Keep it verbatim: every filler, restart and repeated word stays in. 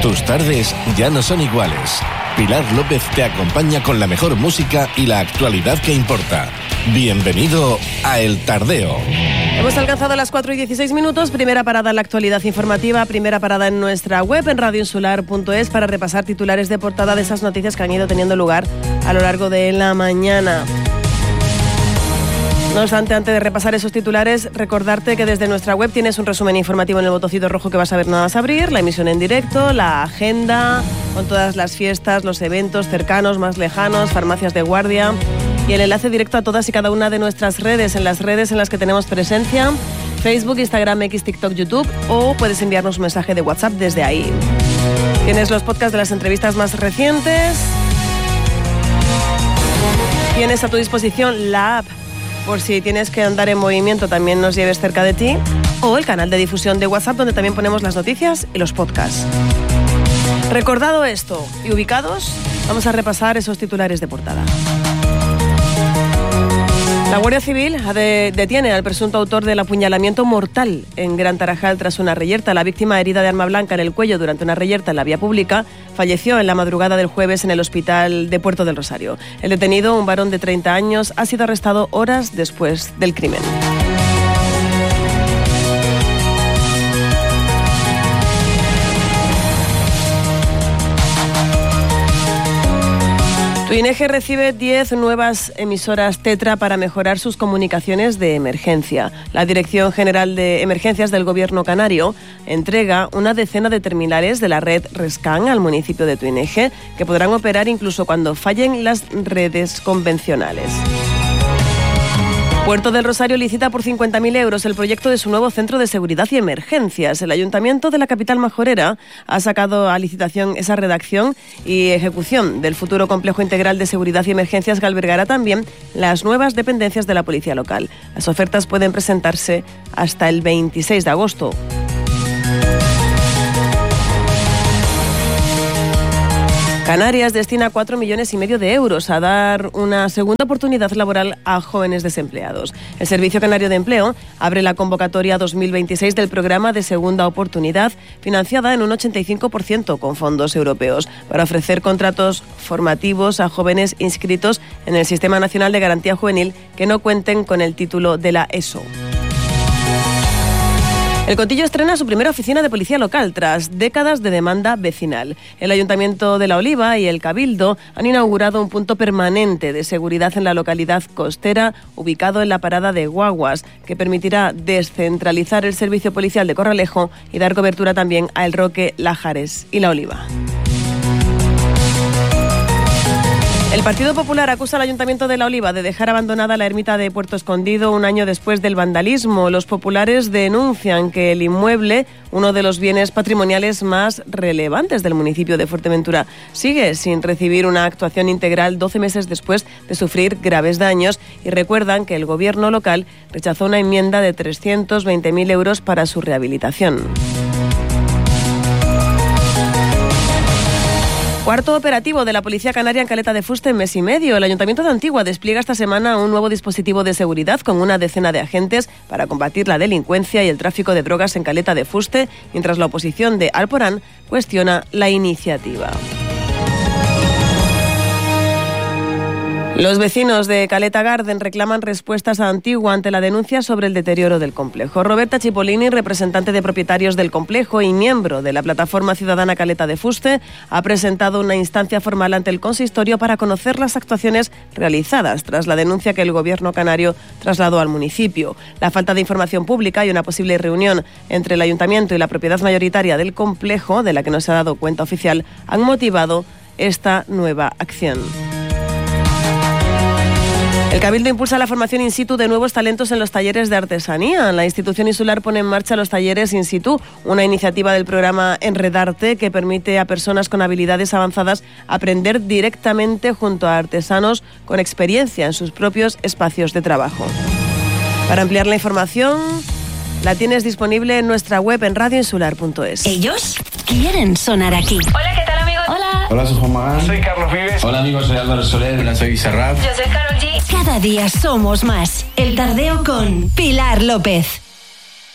Tus tardes ya no son iguales. Pilar López te acompaña con la mejor música y la actualidad que importa. Bienvenido a El Tardeo. Hemos alcanzado las cuatro y dieciséis minutos, primera parada en la actualidad informativa, primera parada en nuestra web en radio insular punto es para repasar titulares de portada de esas noticias que han ido teniendo lugar a lo largo de la mañana. No obstante, antes de repasar esos titulares, recordarte que desde nuestra web tienes un resumen informativo en el botoncito rojo que vas a ver nada más abrir, la emisión en directo, la agenda, con todas las fiestas, los eventos cercanos, más lejanos, farmacias de guardia y el enlace directo a todas y cada una de nuestras redes, en las redes en las que tenemos presencia, Facebook, Instagram, X, TikTok, YouTube, o puedes enviarnos un mensaje de WhatsApp desde ahí. Tienes los podcasts de las entrevistas más recientes, tienes a tu disposición la app por si tienes que andar en movimiento, también nos lleves cerca de ti, o el canal de difusión de WhatsApp donde también ponemos las noticias y los podcasts. Recordado esto y ubicados, vamos a repasar esos titulares de portada. La Guardia Civil detiene al presunto autor del apuñalamiento mortal en Gran Tarajal tras una reyerta. La víctima, herida de arma blanca en el cuello durante una reyerta en la vía pública, falleció en la madrugada del jueves en el hospital de Puerto del Rosario. El detenido, un varón de treinta años, ha sido arrestado horas después del crimen. Tuineje recibe diez nuevas emisoras Tetra para mejorar sus comunicaciones de emergencia. La Dirección General de Emergencias del Gobierno canario entrega una decena de terminales de la red Rescan al municipio de Tuineje, que podrán operar incluso cuando fallen las redes convencionales. Puerto del Rosario licita por cincuenta mil euros el proyecto de su nuevo centro de seguridad y emergencias. El Ayuntamiento de la capital majorera ha sacado a licitación esa redacción y ejecución del futuro complejo integral de seguridad y emergencias que albergará también las nuevas dependencias de la policía local. Las ofertas pueden presentarse hasta el veintiséis de agosto. Canarias destina cuatro millones y medio de euros a dar una segunda oportunidad laboral a jóvenes desempleados. El Servicio Canario de Empleo abre la convocatoria dos mil veintiséis del programa de Segunda Oportunidad, financiada en un ochenta y cinco por ciento con fondos europeos, para ofrecer contratos formativos a jóvenes inscritos en el Sistema Nacional de Garantía Juvenil que no cuenten con el título de la ESO. El Cotillo estrena su primera oficina de policía local tras décadas de demanda vecinal. El Ayuntamiento de La Oliva y el Cabildo han inaugurado un punto permanente de seguridad en la localidad costera ubicado en la parada de guaguas, que permitirá descentralizar el servicio policial de Corralejo y dar cobertura también a El Roque, Lajares y La Oliva. El Partido Popular acusa al Ayuntamiento de La Oliva de dejar abandonada la ermita de Puerto Escondido un año después del vandalismo. Los populares denuncian que el inmueble, uno de los bienes patrimoniales más relevantes del municipio de Fuerteventura, sigue sin recibir una actuación integral doce meses después de sufrir graves daños, y recuerdan que el gobierno local rechazó una enmienda de trescientos veinte mil euros para su rehabilitación. Cuarto operativo de la Policía Canaria en Caleta de Fuste en mes y medio. El Ayuntamiento de Antigua despliega esta semana un nuevo dispositivo de seguridad con una decena de agentes para combatir la delincuencia y el tráfico de drogas en Caleta de Fuste, mientras la oposición de Alporán cuestiona la iniciativa. Los vecinos de Caleta Garden reclaman respuestas a Antigua ante la denuncia sobre el deterioro del complejo. Roberta Cipollini, representante de propietarios del complejo y miembro de la plataforma ciudadana Caleta de Fuste, ha presentado una instancia formal ante el consistorio para conocer las actuaciones realizadas tras la denuncia que el gobierno canario trasladó al municipio. La falta de información pública y una posible reunión entre el ayuntamiento y la propiedad mayoritaria del complejo, de la que no se ha dado cuenta oficial, han motivado esta nueva acción. El Cabildo impulsa la formación in situ de nuevos talentos en los talleres de artesanía. La institución insular pone en marcha los talleres in situ, una iniciativa del programa Enredarte que permite a personas con habilidades avanzadas aprender directamente junto a artesanos con experiencia en sus propios espacios de trabajo. Para ampliar la información, la tienes disponible en nuestra web en radio insular punto es. Ellos quieren sonar aquí. Hola, ¿qué tal, amigos? Hola. Hola, soy Juan Magán. Soy Carlos Vives. Hola, amigos, soy Álvaro Soler. Hola, soy Bizarrap. Yo soy Karol G. Cada día somos más. El Tardeo con Pilar López.